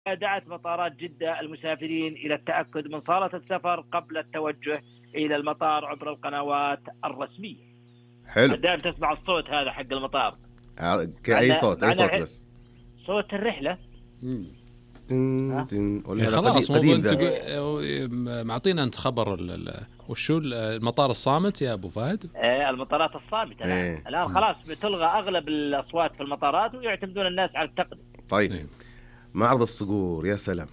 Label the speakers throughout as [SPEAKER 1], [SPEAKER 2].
[SPEAKER 1] دعت مطارات جدة المسافرين إلى التأكد من صالة السفر قبل التوجه إلى المطار عبر القنوات الرسمية.
[SPEAKER 2] حلو.
[SPEAKER 1] دائما تسمع الصوت هذا حق المطار.
[SPEAKER 2] أي صوت بس
[SPEAKER 1] صوت الرحلة.
[SPEAKER 2] ولا
[SPEAKER 3] خلاص
[SPEAKER 2] قديم
[SPEAKER 3] معطينا أنت خبر وشو المطار الصامت يا أبو فهد؟
[SPEAKER 1] المطارات الصامتة الآن خلاص بتلغى أغلب الأصوات في المطارات ويعتمدون الناس على التقنية.
[SPEAKER 2] طيب معرض الصقور، يا سلام.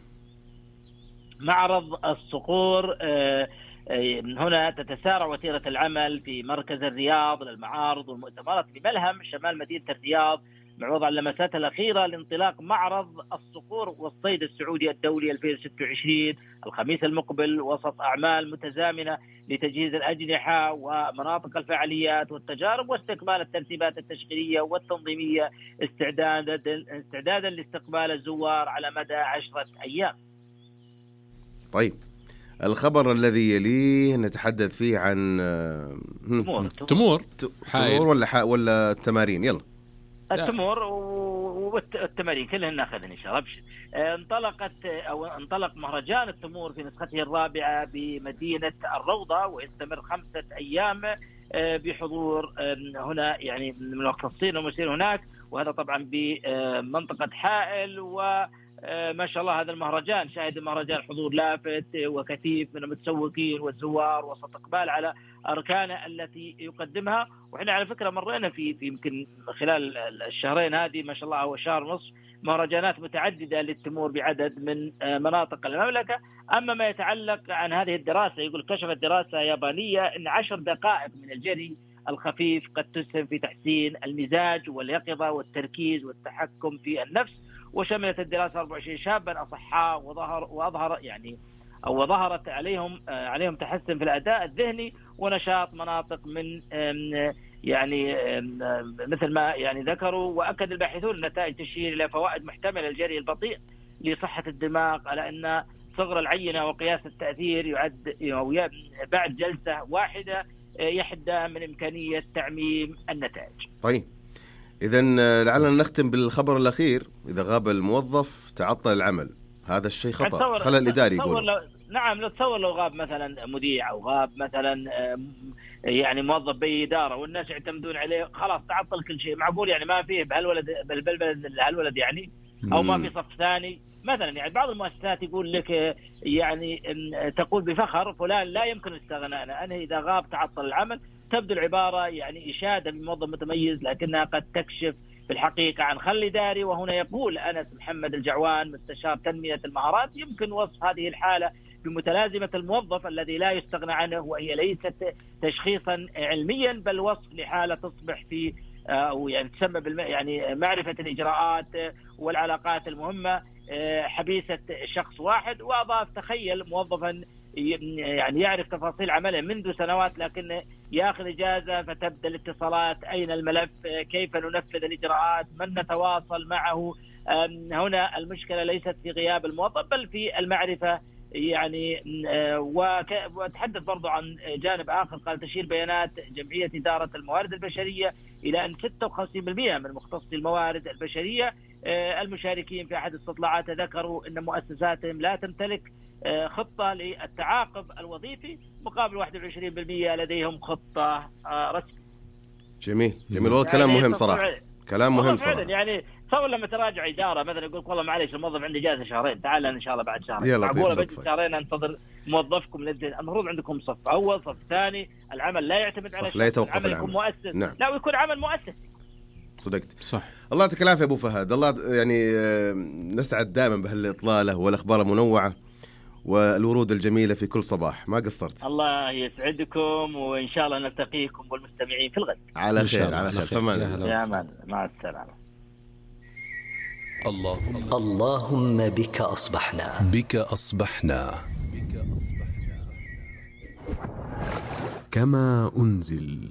[SPEAKER 1] معرض الصقور هنا تتسارع وتيرة العمل في مركز الرياض للمعارض والمؤتمرات بملهم شمال مدينة الرياض، مع وضع اللمسات الأخيرة لانطلاق معرض الصقور والصيد السعودي الدولي 2026 الخميس المقبل، وسط أعمال متزامنة لتجهيز الأجنحة ومناطق الفعاليات والتجارب واستكمال الترتيبات التشغيلية والتنظيمية استعدادا لاستقبال الزوار على مدى 10 أيام.
[SPEAKER 2] طيب الخبر الذي يليه نتحدث فيه عن
[SPEAKER 3] تمور
[SPEAKER 2] ولا التمارين. يلا
[SPEAKER 1] التمور والتمارين كلهن ناخذهن إن شاء الله. انطلق مهرجان التمور في نسخته الرابعة بمدينة الروضة، ويستمر 5 أيام بحضور هنا يعني من المختصين والمسيرين هناك، وهذا طبعا بمنطقة حائل. وما شاء الله هذا المهرجان شاهد المهرجان حضور لافت وكثيف من المتسوقين والزوار وسط إقبال على أركانه التي يقدمها. وإحنا على فكرة مرينا في يمكن خلال الشهرين هذه ما شاء الله أو شهر ونصف مهرجانات متعددة للتمور بعدد من مناطق المملكة. أما ما يتعلق عن هذه الدراسة، يقول كشفت دراسة يابانية أن 10 دقائق من الجري الخفيف قد تسهم في تحسين المزاج واليقظة والتركيز والتحكم في النفس. وشملت الدراسة 24 شابا أصحاء وظهرت عليهم تحسن في الأداء الذهني ونشاط مناطق من مثل ما ذكروا. وأكد الباحثون النتائج تشير إلى فوائد محتملة الجري البطيء لصحة الدماغ، على أن صغر العينة وقياس التأثير يعد بعد جلسة واحدة يحدى من إمكانية تعميم النتائج.
[SPEAKER 2] طيب إذن لعلنا نختم بالخبر الأخير. إذا غاب الموظف تعطل العمل، هذا الشيء خطأ، خلل إداري يقول.
[SPEAKER 1] نعم، لو غاب مثلا مذيع أو غاب مثلا موظف بإدارة والناس يعتمدون عليه، خلاص تعطل كل شيء. معقول ما فيه بهالولد أو ما في صف ثاني مثلا. بعض المؤسسات يقول لك تقول بفخر فلان لا يمكن الاستغناء عنه إذا غاب تعطل العمل. تبدو العبارة إشادة بموظف متميز، لكنها قد تكشف في الحقيقة عن خلل إداري. وهنا يقول أنس محمد الجعوان مستشار تنمية المهارات: يمكن وصف هذه الحالة بمتلازمة الموظف الذي لا يستغنى عنه، وهي ليست تشخيصا علميا بل وصف لحالة تصبح في أو تسمى معرفة الإجراءات والعلاقات المهمة حبيسة شخص واحد. وأضاف: تخيل موظفا يعرف تفاصيل عمله منذ سنوات لكن يأخذ إجازة، فتبدأ الاتصالات: أين الملف؟ كيف ننفذ الإجراءات؟ من نتواصل معه؟ هنا المشكلة ليست في غياب الموظف بل في المعرفة. وتحدث برضو عن جانب آخر، قال: تشير بيانات جمعية إدارة الموارد البشرية إلى أن 56% من مختصي الموارد البشرية المشاركين في أحد استطلاعات ذكروا أن مؤسساتهم لا تمتلك خطة للتعاقب الوظيفي، مقابل 21% لديهم خطة رسمية.
[SPEAKER 2] جميل والله كلام مهم صراحة. كلام مهم صراحة.
[SPEAKER 1] تصور لما تراجع إدارة مثلا يقول: والله معليش الموظف عندي جازة شهرين، تعال إن شاء الله بعد شهرين. معقولة بدي شهرين أنتظر موظفكم؟ المفروض عندكم صف أول صف ثاني. العمل لا يعتمد على العمل يكون مؤسس.
[SPEAKER 2] نعم.
[SPEAKER 1] لا، ويكون عمل مؤسس.
[SPEAKER 2] صدقت
[SPEAKER 3] صح.
[SPEAKER 2] الله يعطيك العافية أبو فهد. الله نسعد دائما بهالإطلالة والأخبار المنوعة والورود الجميلة في كل صباح. ما قصرت.
[SPEAKER 1] الله يسعدكم، وإن شاء الله نلتقيكم والمستمعين في الغد
[SPEAKER 2] على خير. فمان
[SPEAKER 1] يا مان، مع السلامة.
[SPEAKER 4] اللهم بك أصبحنا
[SPEAKER 5] كما أنزل.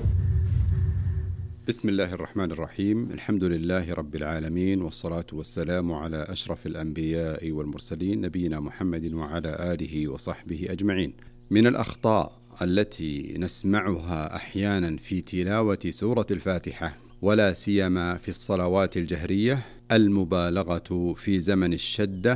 [SPEAKER 5] بسم الله الرحمن الرحيم. الحمد لله رب العالمين، والصلاة والسلام على أشرف الأنبياء والمرسلين نبينا محمد وعلى آله وصحبه أجمعين. من الأخطاء التي نسمعها أحيانا في تلاوة سورة الفاتحة ولا سيما في الصلوات الجهرية المبالغة في زمن الشدة